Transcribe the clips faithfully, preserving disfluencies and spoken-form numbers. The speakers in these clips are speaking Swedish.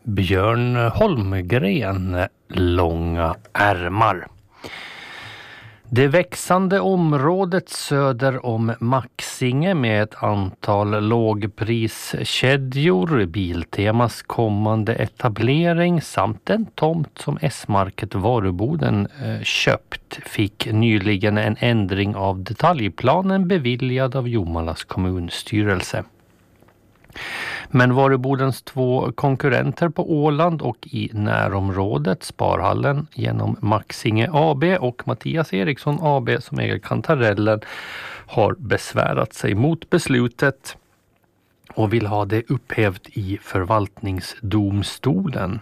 Björn Holmgren, långa ärmar. Det växande området söder om Maxinge med ett antal lågpriskedjor, Biltemas kommande etablering samt en tomt som S-market Varuboden eh, köpt fick nyligen en ändring av detaljplanen beviljad av Jomalas kommunstyrelse. Men Varubodens två konkurrenter på Åland och i närområdet, Sparhallen genom Maxinge A B och Mattias Eriksson A B som äger Kantarellen, har besvärat sig mot beslutet och vill ha det upphävt i förvaltningsdomstolen.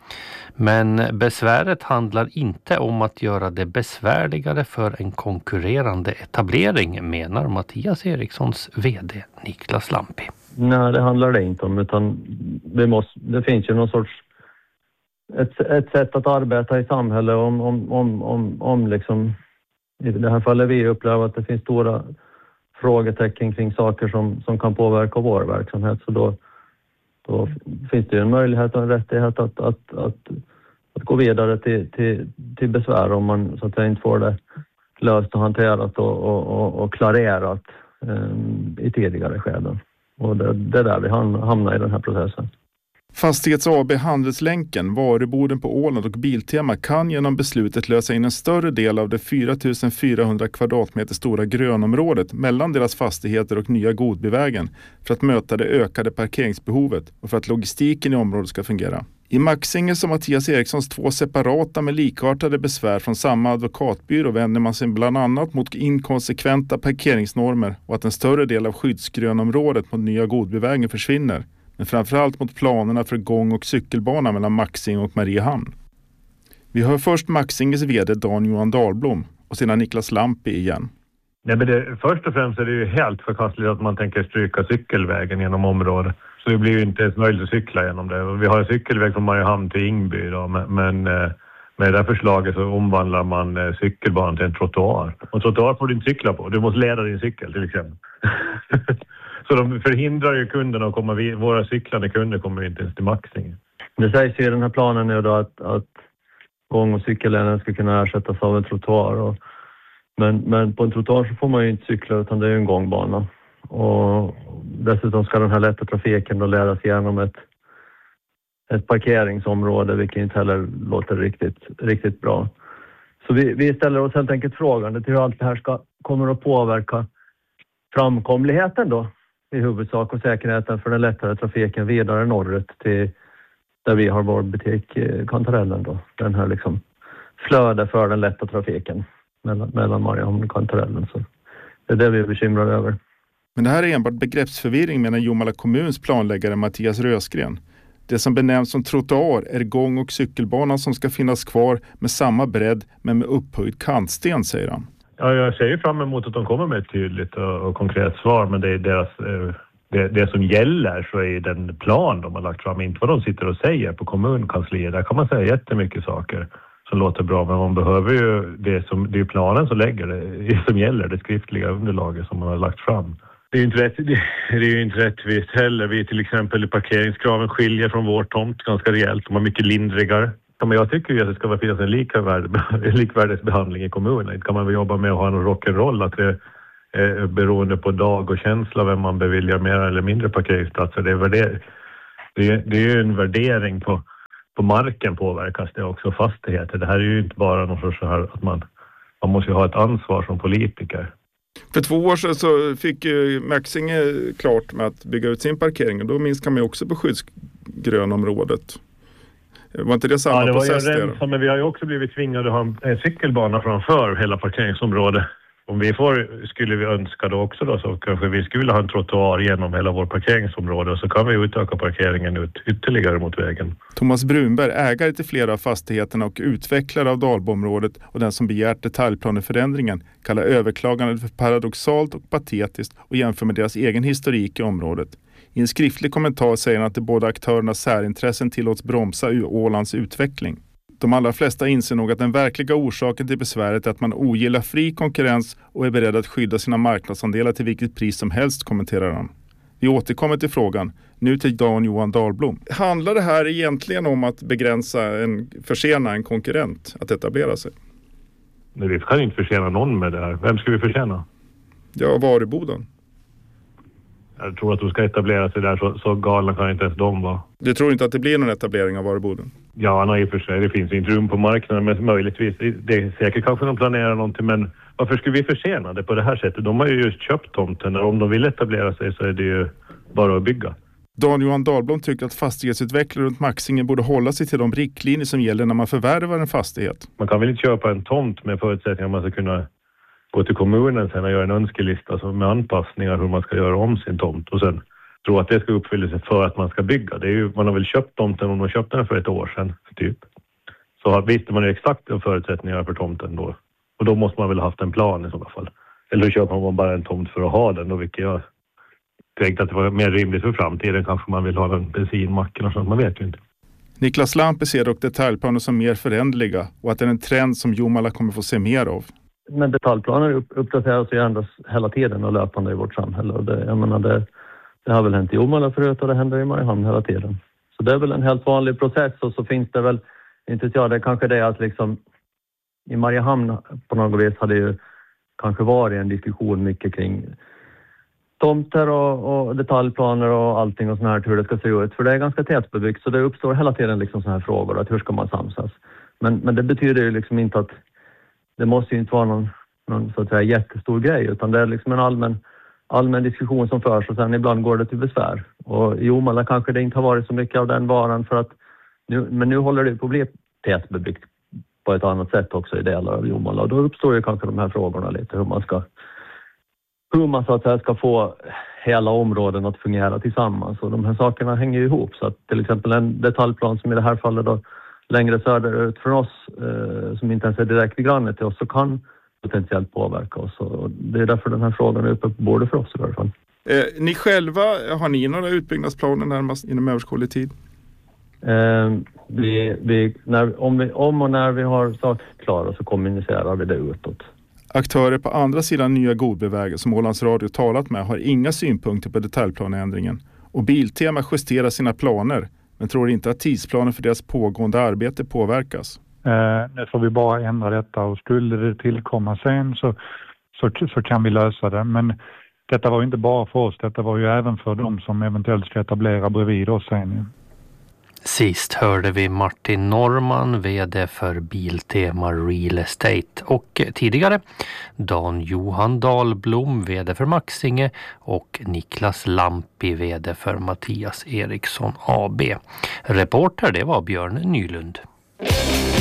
Men besväret handlar inte om att göra det besvärligare för en konkurrerande etablering, menar Mattias Erikssons vd Niklas Lampi. Nej, det handlar det inte om, utan det, måste, det finns ju någon sorts ett, ett sätt att arbeta i samhället om, om, om, om, om liksom, i det här fallet vi upplever att det finns stora frågetecken kring saker som, som kan påverka vår verksamhet, så då, då finns det ju en möjlighet och en rättighet att, att, att, att gå vidare till, till, till besvär om man så att säga inte får det löst och hanterat och, och, och, och klarerat um, i tidigare skeden. Och det, det är där vi hamnar i den här processen. Fastighets A B Handelslänken, Varuboden på Åland och Biltema kan genom beslutet lösa in en större del av det fyra tusen fyrahundra kvadratmeter stora grönområdet mellan deras fastigheter och nya Godbyvägen för att möta det ökade parkeringsbehovet och för att logistiken i området ska fungera. I Maxinge som Mattias Erikssons två separata med likartade besvär från samma advokatbyrå vänder man sig bland annat mot inkonsekventa parkeringsnormer och att en större del av skyddsgrönområdet mot nya Godbyvägen försvinner. Men framförallt mot planerna för gång- och cykelbana mellan Maxinge och Mariehamn. Vi hör först Maxinges vd Dan Johan Dahlblom och sedan Niklas Lampi igen. Nej, men det, först och främst är det ju helt förkastligt att man tänker stryka cykelvägen genom området. Så det blir ju inte ens möjligt att cykla genom det. Vi har en cykelväg från Mariehamn till Ingby då, men, men med det här förslaget så omvandlar man cykelbanan till en trottoar. Och trottoar får du inte cykla på, du måste leda din cykel till exempel. Så de förhindrar ju kunderna att komma vid, våra cyklande kunder kommer inte ens till Maxinge. Det sägs i den här planen nu då att, att gång- och cykelleden ska kunna ersättas av en trottoar. Och, men, men på en trottoar så får man ju inte cykla utan det är ju en gångbana. Och dessutom ska den här lätta trafiken då ledas igenom ett, ett parkeringsområde, vilket inte heller låter riktigt, riktigt bra. Så vi, vi ställer oss helt enkelt frågan till hur allt det här ska, kommer att påverka framkomligheten då i huvudsak och säkerheten för den lättare trafiken vidare norrut till där vi har vår butik Kantarellen då. Den här liksom flöde för den lätta trafiken mellan, mellan Mariehamn och Kantarellen. Så det är det vi är bekymrade över. Men det här är enbart begreppsförvirring menar Jomala kommuns planläggare Mattias Rösgren. Det som benämns som trottoar är gång- och cykelbanan som ska finnas kvar med samma bredd men med upphöjd kantsten, säger han. Ja, jag ser ju fram emot att de kommer med ett tydligt och, och konkret svar, men det är deras, det, det som gäller så är den plan de har lagt fram, inte vad de sitter och säger på kommunkansliet. Där kan man säga jättemycket saker som låter bra, men man behöver ju det som, det är planen som lägger det, som gäller, det skriftliga underlaget som man har lagt fram. Det är inte rätt, det är ju inte rättvist heller. Vi till exempel i parkeringskraven skiljer från vår tomt ganska rejält, de är mycket lindrigare. Men jag tycker ju att det ska finnas en likvärdighetsbehandling i kommunen. Inte kan man väl jobba med att ha en rock'n'roll, att det är beroende på dag och känsla vem man beviljar mer eller mindre parkeringsplatser. Det är, värder, det är, det är ju en värdering på, på marken påverkas det också, fastigheter. Det här är ju inte bara någon sorts så här att man, man måste ju ha ett ansvar som politiker. För två år sedan så fick Maxinge klart med att bygga ut sin parkering och då minskar man ju också på skyddsgrönområdet. Var inte det samma ja, det process var ju där? Men vi har ju också blivit tvingade att ha en, en cykelbana framför hela parkeringsområdet. Om vi får, skulle vi önska då också då, så kanske vi skulle ha en trottoar genom hela vår parkeringsområde och så kan vi utöka parkeringen ut ytterligare mot vägen. Thomas Brunberg, ägare till flera av fastigheterna och utvecklare av Dalboområdet och den som begärt detaljplaneförändringen, kallar överklagandet för paradoxalt och patetiskt och jämför med deras egen historik i området. I en skriftlig kommentar säger han att de båda aktörernas särintressen tillåts bromsa Ålands utveckling. De allra flesta inser nog att den verkliga orsaken till besväret är att man ogillar fri konkurrens och är beredd att skydda sina marknadsandelar till vilket pris som helst, kommenterar han. Vi återkommer till frågan. Nu till Dan Johan Dahlblom. Handlar det här egentligen om att begränsa en, försena en konkurrent att etablera sig? Nej, vi kan inte försena någon med det här. Vem ska vi försena? Ja, Varuboden. Jag tror att de ska etablera sig där, så, så galna kan inte ens de vara. Du tror inte att det blir någon etablering av Varuboden? Ja, nej, i och för sig. Det finns inte rum på marknaden, men möjligtvis. Det är säkert kanske de planerar någonting, men varför skulle vi försena det på det här sättet? De har ju just köpt tomten, och om de vill etablera sig så är det ju bara att bygga. Dan Johan Dahlblom tycker att fastighetsutvecklare runt Maxingen borde hålla sig till de riktlinjer som gäller när man förvärvar en fastighet. Man kan väl inte köpa en tomt med förutsättningar att man ska kunna gå till kommunen sen och göra en önskelista alltså med anpassningar hur man ska göra om sin tomt och sen tro att det ska uppfylla sig för att man ska bygga. Det är ju, man har väl köpt tomten om man köpte den för ett år sedan typ. Så visste man ju exakt de förutsättningar för tomten då. Och då måste man väl ha haft en plan i sådana fall. Eller köper man bara en tomt för att ha den, då vilket jag tänkte att det var mer rimligt för framtiden. Kanske man vill ha en bensinmacken och sånt, man vet ju inte. Niklas Lampe ser dock detaljplaner som mer förändliga och att det är en trend som Jomala kommer få se mer av. Men detaljplaner uppdateras och ändras hela tiden och löpande i vårt samhälle. Och det, jag menar, det, det har väl hänt i Jomala förut och det händer i Mariehamn hela tiden. Så det är väl en helt vanlig process, och så finns det väl, inte jag, det är kanske det att liksom i Mariehamn på något vis hade ju kanske varit en diskussion mycket kring tomter och, och detaljplaner och allting och sånt här, hur det ska se ut. För det är ganska tätbebyggt, så det uppstår hela tiden liksom såna här frågor, att hur ska man samsas. Men, men det betyder ju liksom inte att det måste ju inte vara någon, någon så att säga jättestor grej, utan det är liksom en allmän, allmän diskussion som förs, och sen ibland går det till besvär. Och i Jomala kanske det inte har varit så mycket av den varan, för att nu, men nu håller det på att bli tätbebyggt på ett annat sätt också i delar av Jomala, och då uppstår ju kanske de här frågorna lite, hur man ska hur man så att säga ska få hela områden att fungera tillsammans, och de här sakerna hänger ju ihop. Så att till exempel en detaljplan som i det här fallet då längre söderut från oss, eh, som inte ens är direkt i grannet till oss, så kan potentiellt påverka oss, och det är därför den här frågan är uppe på bordet för oss i alla fall. Eh, ni själva, har ni några utbyggnadsplaner närmast inom överskådlig tid? Eh, vi, vi, när, om, vi, om och när vi har saker klara så kommunicerar vi det utåt. Aktörer på andra sidan nya Godbyvägen som Ålands Radio talat med har inga synpunkter på detaljplaneändringen, och Biltema justerar sina planer men tror inte att tidsplanen för deras pågående arbete påverkas. Eh, nu får vi bara ändra detta, och skulle det tillkomma sen så, så, så kan vi lösa det. Men detta var ju inte bara för oss, detta var ju även för de som eventuellt ska etablera bredvid oss sen. Sist hörde vi Martin Norman, vd för Biltema Real Estate, och tidigare Dan Johan Dahlblom, vd för Maxinge, och Niklas Lampi, vd för Mattias Eriksson A B. Reporter det var Björn Nylund.